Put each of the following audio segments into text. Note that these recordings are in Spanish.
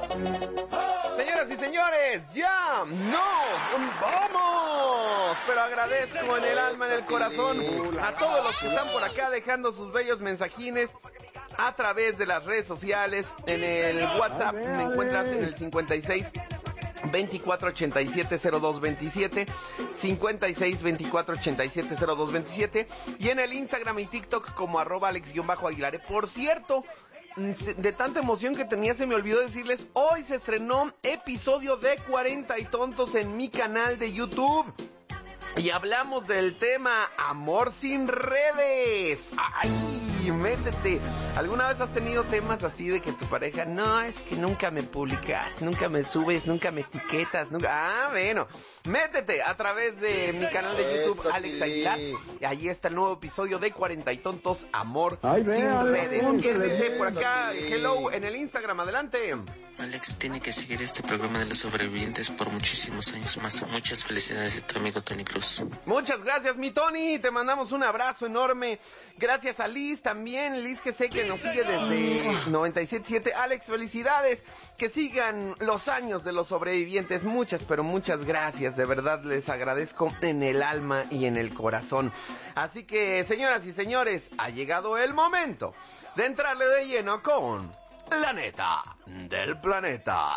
Señoras y señores, ya nos vamos. Pero agradezco en el alma, en el corazón, a todos los que están por acá dejando sus bellos mensajines a través de las redes sociales. En el WhatsApp me encuentras en el 56 24 87 02 27, 56 24 87 02 27, y en el Instagram y TikTok como @Alex_Aguilar. Por cierto, de tanta emoción que tenía se me olvidó decirles, hoy se estrenó episodio de 40 y Tontos en mi canal de YouTube. Y hablamos del tema amor sin redes. ¡Ay! Métete. ¿Alguna vez has tenido temas así de que tu pareja, no, es que nunca me publicas, nunca me subes, nunca me etiquetas, nunca... Ah, bueno. Métete a través de mi canal de YouTube, Alex Aguilar. Y ahí está el nuevo episodio de 40 y Tontos, amor sin redes. ¿Quién dice por acá? Hello, en el Instagram, adelante. Alex tiene que seguir este programa de los sobrevivientes por muchísimos años más. Muchas felicidades de tu amigo Tony Cruz. Muchas gracias, mi Tony. Te mandamos un abrazo enorme. Gracias a Liz también. Liz, que sé que nos sigue desde 97.7. Alex, felicidades. Que sigan los años de los sobrevivientes. Muchas, pero muchas gracias. De verdad les agradezco en el alma y en el corazón. Así que, señoras y señores, ha llegado el momento de entrarle de lleno con la neta del planeta.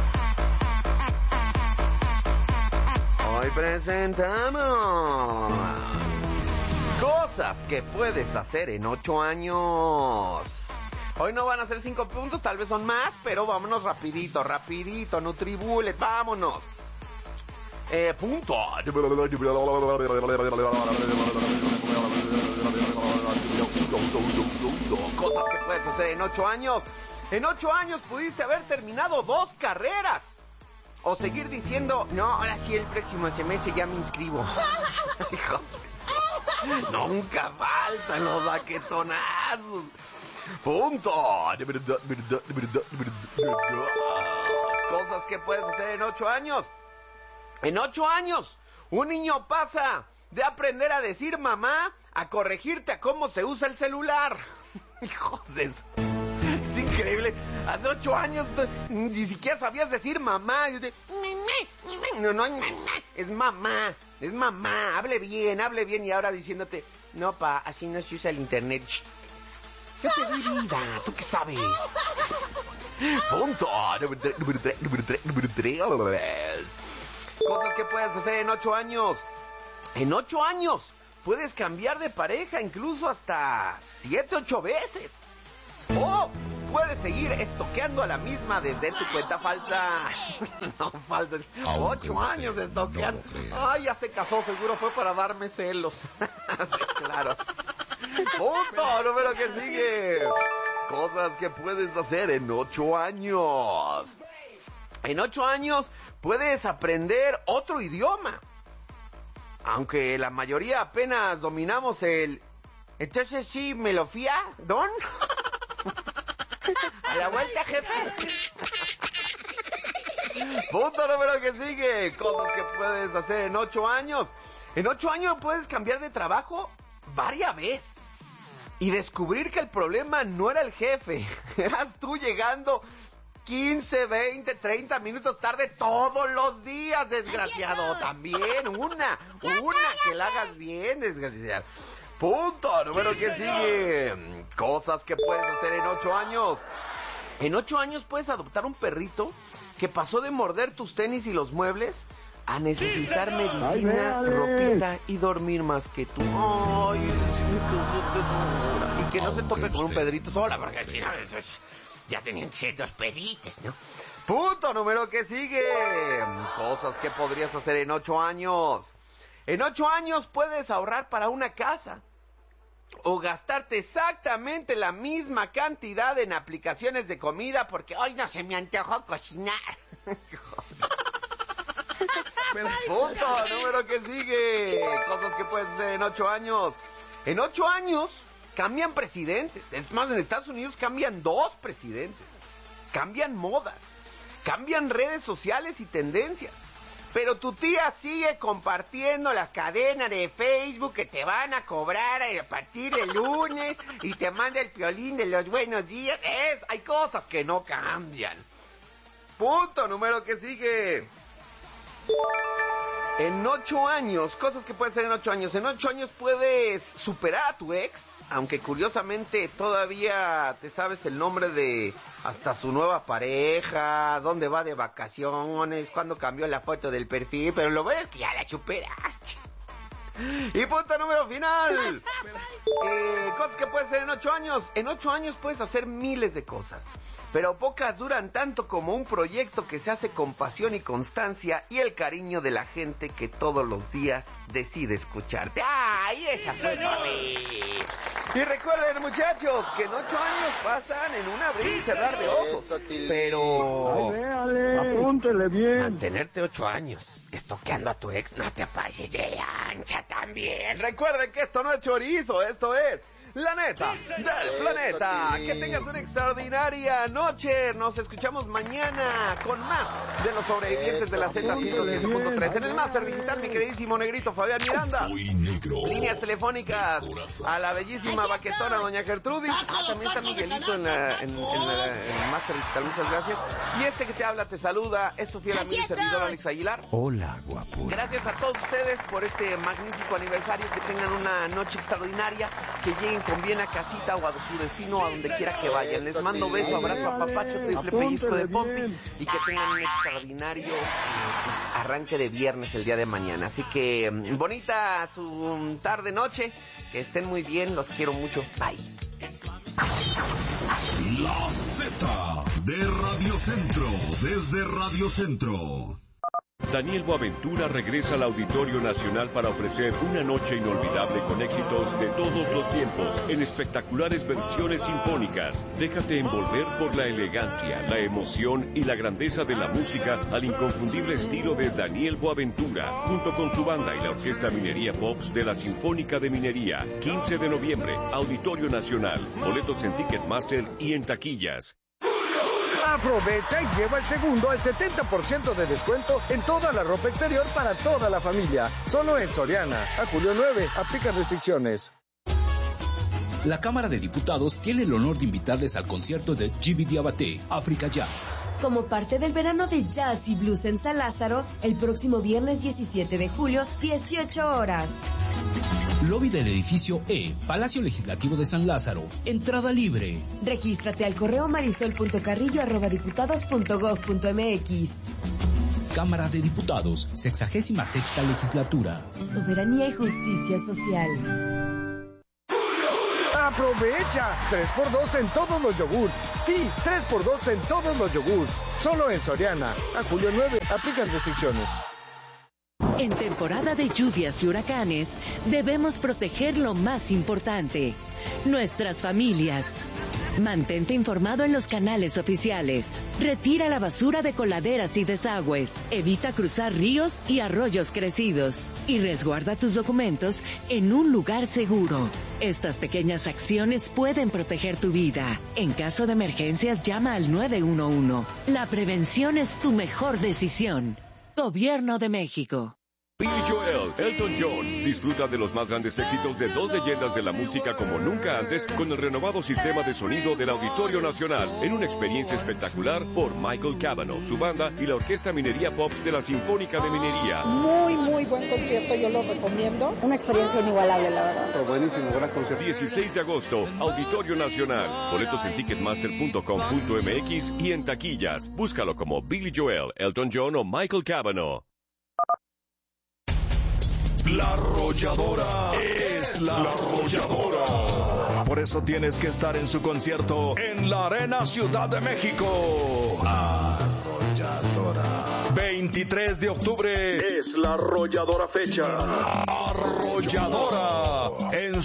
Hoy presentamos cosas que puedes hacer en 8 años. Hoy no van a ser 5 puntos, tal vez son más, pero vámonos rapidito, Nutribullet, vámonos. Punto. Cosas que puedes hacer en 8 años. En 8 años pudiste haber terminado 2 carreras. O seguir diciendo, no, ahora sí el próximo semestre ya me inscribo. Hijo, nunca faltan los baquetonazos. Punto. Cosas que puedes hacer en 8 años. En 8 años, un niño pasa de aprender a decir mamá a corregirte a cómo se usa el celular. Hijos de eso. Es increíble. Hace 8 años ni siquiera sabías decir mamá. No, es mamá. Es mamá. Hable bien. Y ahora diciéndote, no, pa, así no se usa el internet. Yo te di vida. ¿Tú qué sabes? Punto. Número 3. Cosas que puedes hacer en 8 años. En 8 años puedes cambiar de pareja incluso hasta 7, 8 veces. O puedes seguir estoqueando a la misma desde tu cuenta falsa. No falta 8 años estoqueando. Ay, ya se casó, seguro fue para darme celos. Sí, claro. Punto, número que sigue. Cosas que puedes hacer en 8 años. En 8 años puedes aprender otro idioma. Aunque la mayoría apenas dominamos el... Entonces sí, ¿me lo fía, don? A la vuelta, jefe. Punto número que sigue. Cosas que puedes hacer en 8 años. En 8 años puedes cambiar de trabajo varias veces. Y descubrir que el problema no era el jefe. Eras tú llegando 15, 20, 30 minutos tarde todos los días, desgraciado. También, una que la hagas bien, desgraciado. Punto número que sigue. Cosas que puedes hacer en 8 años. En 8 años puedes adoptar un perrito que pasó de morder tus tenis y los muebles a necesitar medicina, ropita y dormir más que tú. Ay, y que no se tope con un Pedrito sola, porque si no, ya tenían que ser 2 perritos, ¿no? Punto número que sigue. Cosas que podrías hacer en 8 años. En 8 años puedes ahorrar para una casa. O gastarte exactamente la misma cantidad en aplicaciones de comida porque hoy no se me antojó cocinar. Punto número que sigue. Cosas que puedes hacer en 8 años. En 8 años cambian presidentes. Es más, en Estados Unidos cambian 2 presidentes. Cambian modas. Cambian redes sociales y tendencias. Pero tu tía sigue compartiendo la cadena de Facebook que te van a cobrar a partir del lunes y te manda el piolín de los buenos días. Hay cosas que no cambian. Punto número que sigue. En 8 años, cosas que puedes hacer en 8 años. En 8 años puedes superar a tu ex, aunque curiosamente todavía te sabes el nombre de hasta su nueva pareja, dónde va de vacaciones, cuándo cambió la foto del perfil, pero lo bueno es que ya la superaste. Y punto número final. Cosas que puedes hacer en 8 años. En 8 años puedes hacer miles de cosas, pero pocas duran tanto como un proyecto que se hace con pasión y constancia y el cariño de la gente que todos los días decide escucharte. ¡Ay, esa fue para mí! Y recuerden, muchachos, que en 8 años pasan en un abrir y cerrar de ojos. Pero... apúntele bien. Mantenerte 8 años estoqueando a tu ex, no te pases de ancha también. Recuerden que esto no es chorizo, esto es la neta del planeta. Que tengas una extraordinaria noche. Nos escuchamos mañana con más de los sobrevivientes de la Z107.3 en el Máster Digital, mi queridísimo negrito Fabián Miranda. Soy negro. Líneas telefónicas a la bellísima baquetona doña Gertrudis. También está Miguelito en el Máster Digital, muchas gracias. Y este que te habla te saluda, es tu fiel amigo y servidor Alex Aguilar. Hola, guapo. Gracias a todos ustedes por este magnífico aniversario. Que tengan una noche extraordinaria, que lleguen con bien a casita o a su destino, a donde quiera que vayan. Les mando beso, abrazo, apapacho, triple pellizco de pompi, y que tengan un extraordinario arranque de viernes el día de mañana. Así que bonita su tarde, noche, que estén muy bien, los quiero mucho, bye. La Z de Radio Centro, desde Radio Centro. Daniel Boaventura regresa al Auditorio Nacional para ofrecer una noche inolvidable con éxitos de todos los tiempos en espectaculares versiones sinfónicas. Déjate envolver por la elegancia, la emoción y la grandeza de la música al inconfundible estilo de Daniel Boaventura, junto con su banda y la Orquesta Minería Pops de la Sinfónica de Minería. 15 de noviembre, Auditorio Nacional. Boletos en Ticketmaster y en taquillas. Aprovecha y lleva el segundo al 70% de descuento en toda la ropa exterior para toda la familia. Solo en Soriana. A julio 9, aplica restricciones. La Cámara de Diputados tiene el honor de invitarles al concierto de Gibi Diabaté, Africa Jazz. Como parte del verano de jazz y blues en San Lázaro, el próximo viernes 17 de julio, 18 horas. Lobby del edificio E, Palacio Legislativo de San Lázaro. Entrada libre. Regístrate al correo marisol.carrillo@diputados.gov.mx. Cámara de Diputados, 66ª Legislatura. Soberanía y justicia social. ¡Aprovecha! 3x2 en todos los yogurts. Sí, 3x2 en todos los yogurts. Solo en Soriana. A julio 9, aplican restricciones. En temporada de lluvias y huracanes, debemos proteger lo más importante, nuestras familias. Mantente informado en los canales oficiales. Retira la basura de coladeras y desagües. Evita cruzar ríos y arroyos crecidos. Y resguarda tus documentos en un lugar seguro. Estas pequeñas acciones pueden proteger tu vida. En caso de emergencias, llama al 911. La prevención es tu mejor decisión. Gobierno de México. Billy Joel, Elton John, disfruta de los más grandes éxitos de dos leyendas de la música como nunca antes con el renovado sistema de sonido del Auditorio Nacional en una experiencia espectacular por Michael Cavanaugh, su banda y la Orquesta Minería Pops de la Sinfónica de Minería. Muy buen concierto, yo lo recomiendo. Una experiencia inigualable, la verdad. Buenísimo, gran concierto. 16 de agosto, Auditorio Nacional. Boletos en ticketmaster.com.mx y en taquillas. Búscalo como Billy Joel, Elton John o Michael Cavanaugh. La Arrolladora es la Arrolladora. Por eso tienes que estar en su concierto en la Arena Ciudad de México. Arrolladora. 23 de octubre es la Arrolladora fecha. Arrolladora en